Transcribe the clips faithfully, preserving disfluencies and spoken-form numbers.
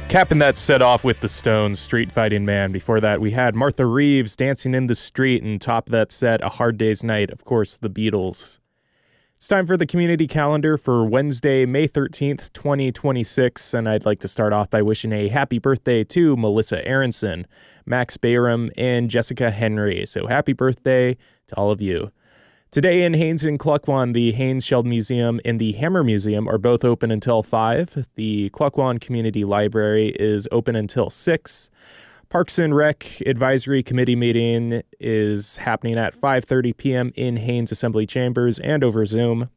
Capping that set off with the Stones, Street Fighting Man. Before that, we had Martha Reeves, Dancing in the Street, and top of that set, A Hard Day's Night, of course, the Beatles. It's time for the community calendar for Wednesday, May thirteenth, twenty twenty-six, and I'd like to start off by wishing a happy birthday to Melissa Aronson, Max Bayram, and Jessica Henry. So happy birthday to all of you. Today in Haines and Cluckwan, the Haines Sheld Museum and the Hammer Museum are both open until five. The Cluckwan Community Library is open until six. Parks and Rec Advisory Committee meeting is happening at five thirty p.m. in Haines Assembly Chambers and over Zoom.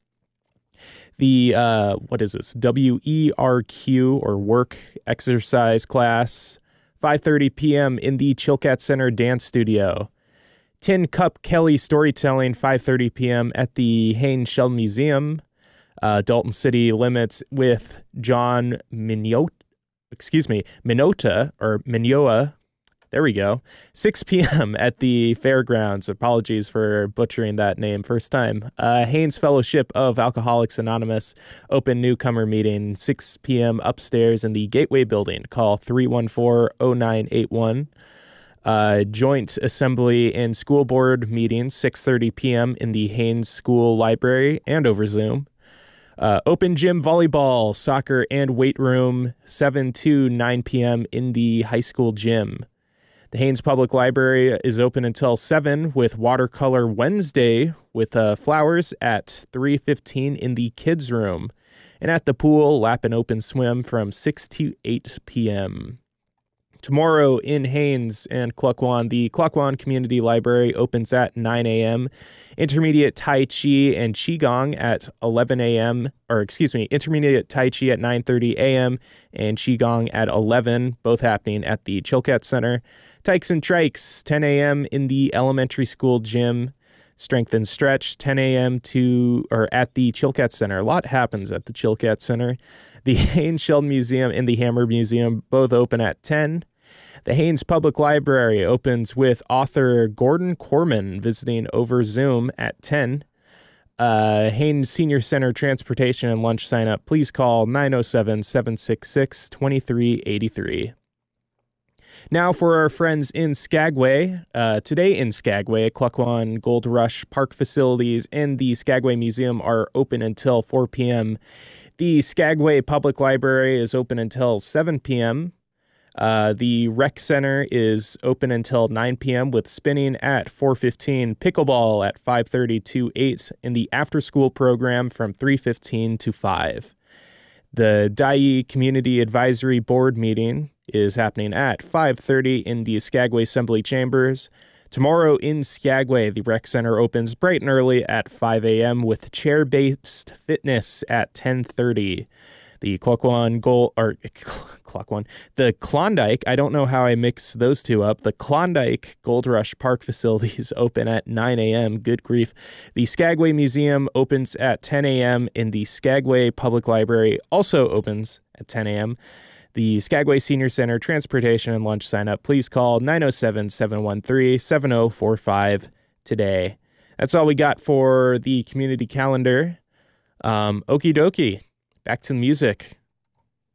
The, uh, what is this, W E R Q or Work Exercise class, five thirty p.m. in the Chilkat Center Dance Studio. Tin Cup Kelly Storytelling, five thirty p.m. at the Haines Sheld Museum. Uh, Dalton City Limits with John Minot, excuse me, Minota, or Minoa. There we go. six p.m. at the Fairgrounds. Apologies for butchering that name first time. Uh, Haines Fellowship of Alcoholics Anonymous open newcomer meeting, six p.m. upstairs in the Gateway Building. Call three one four, oh nine eight one. Uh, joint assembly and school board meetings, six thirty p.m. in the Haines School Library and over Zoom. Uh, open gym volleyball, soccer, and weight room, seven to nine p.m. in the high school gym. The Haines Public Library is open until seven with Watercolor Wednesday with uh, flowers at three fifteen in the kids' room. And at the pool, lap and open swim from six to eight p.m. Tomorrow in Haines and Cluckwan, the Cluckwan Community Library opens at nine a.m. Intermediate Tai Chi and Qigong at eleven a.m. Or excuse me, Intermediate Tai Chi at nine thirty a.m. and Qigong at eleven, both happening at the Chilkat Center. Tykes and Trikes, ten a.m. in the elementary school gym. Strength and Stretch, ten a.m. to or at the Chilkat Center. A lot happens at the Chilkat Center. The Haines Sheld Museum and the Hammer Museum both open at ten. The Haines Public Library opens with author Gordon Corman visiting over Zoom at ten. Uh, Haines Senior Center Transportation and Lunch sign up. Please call nine oh seven, seven six six, two three eight three. Now for our friends in Skagway. Uh, today in Skagway, Cluckwan Gold Rush Park facilities and the Skagway Museum are open until four p.m. The Skagway Public Library is open until seven p.m. Uh, the rec center is open until nine p.m. with spinning at four fifteen, pickleball at five thirty to eight, in the after-school program from three fifteen to five. The Dyea Community Advisory Board meeting is happening at five thirty in the Skagway Assembly Chambers. Tomorrow in Skagway, the rec center opens bright and early at five a.m. with chair-based fitness at ten thirty. The Cluckwan Gold, or Cluckwan, the Klondike, I don't know how I mix those two up. The Klondike Gold Rush Park facilities open at nine a.m. Good grief. The Skagway Museum opens at ten a.m. and the Skagway Public Library also opens at ten a.m. The Skagway Senior Center Transportation and Lunch sign up. Please call nine oh seven, seven one three, seven oh four five today. That's all we got for the community calendar. Um, okie dokie. Back to the music.